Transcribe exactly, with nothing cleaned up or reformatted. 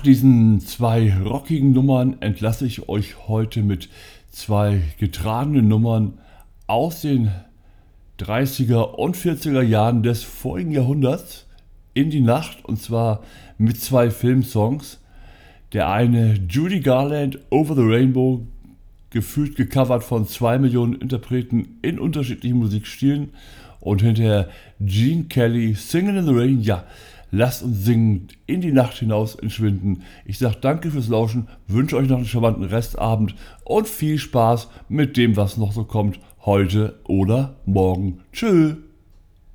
Nach diesen zwei rockigen Nummern entlasse ich euch heute mit zwei getragenen Nummern aus den dreißiger und vierziger Jahren des vorigen Jahrhunderts in die Nacht, und zwar mit zwei Filmsongs. Der eine Judy Garland, Over the Rainbow, gefühlt gecovert von zwei Millionen Interpreten in unterschiedlichen Musikstilen, und hinterher Gene Kelly, Singin' in the Rain. Ja, lasst uns singend in die Nacht hinaus entschwinden. Ich sage danke fürs Lauschen, wünsche euch noch einen charmanten Restabend und viel Spaß mit dem, was noch so kommt, heute oder morgen. Tschüss.